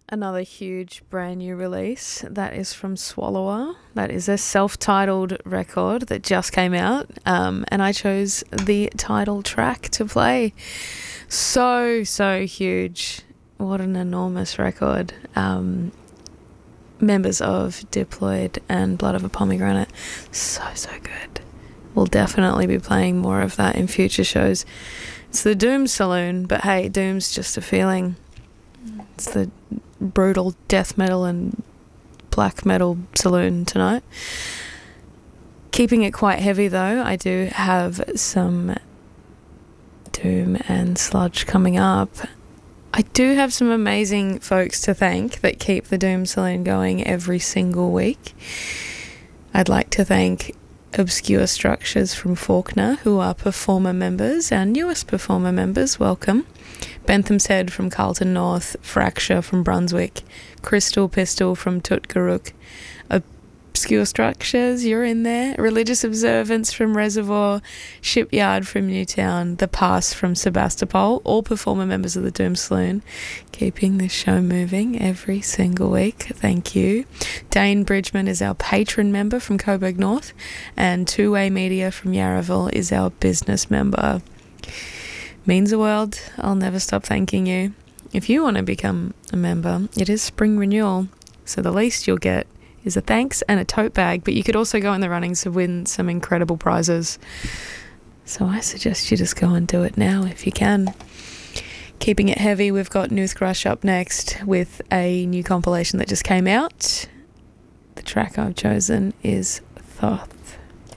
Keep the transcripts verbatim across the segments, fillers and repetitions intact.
Another huge brand new release. That is from Swallower. That is a self-titled record that just came out. Um, and I chose the title track to play. So, so huge. What an enormous record. Um, members of Diploid and Blood of a Pomegranate. So, so good. We'll definitely be playing more of that in future shows. It's the Doom Saloon, but hey, Doom's just a feeling. It's the brutal death metal and black metal saloon tonight. Keeping it quite heavy though, I do have some doom and sludge coming up. I do have some amazing folks to thank that keep the Doom Saloon going every single week. I'd like to thank Obscure Structures from Faulkner, who are performer members, our newest performer members. Welcome. Bentham's Head from Carlton North, Fracture from Brunswick, Crystal Pistol from Tutgaruk, Obscure Structures, you're in there, Religious Observance from Reservoir, Shipyard from Newtown, The Pass from Sebastopol, all performer members of the Doom Saloon, keeping this show moving every single week. Thank you. Dane Bridgman is our patron member from Coburg North, and Two Way Media from Yarraville is our business member. Means the world. I'll never stop thanking you. If you want to become a member, it is spring renewal, so the least you'll get is a thanks and a tote bag, but you could also go in the runnings to win some incredible prizes. So I suggest you just go and do it now if you can. Keeping it heavy, we've got Noothgrush up next with a new compilation that just came out. The track I've chosen is Thoth.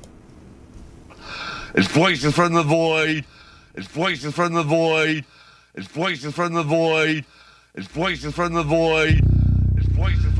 It's voices from the void. It's voices from the void. It's voices from the void. It's voices from the void. It's voices from